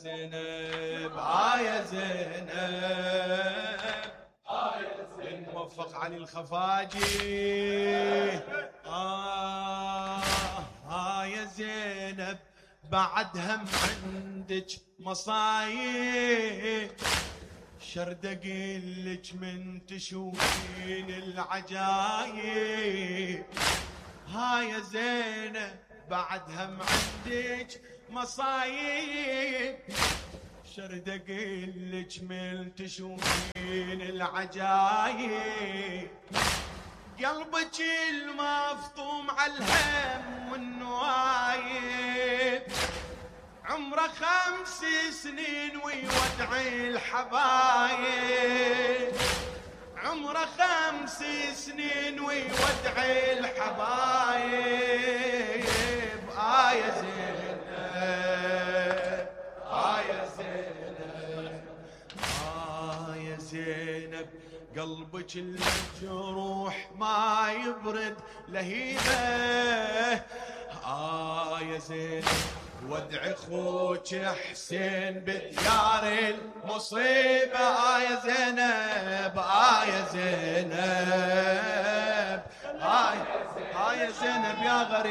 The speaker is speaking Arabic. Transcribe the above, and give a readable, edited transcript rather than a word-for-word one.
زينب يا زينب الموفق علي الخفاجي يا زينب بعد هم عندك مصايب شرد اقلك من تشوفين العجايب يا زينب بعد هم عندك مصايب شرد اقلك من تشوفين العجايب قلبك المفطوم على الهم والنوايب عمره 5 سنين ويودع الحبايب عمره 5 سنين ويودع الحبايب يا زينب يا زينب يا زينب قلبك المجروح ما يبرد لهيبه يا زينب ودع اخوك حسين بديار المصيبه يا زينب يا زينب يا زينب يا غريب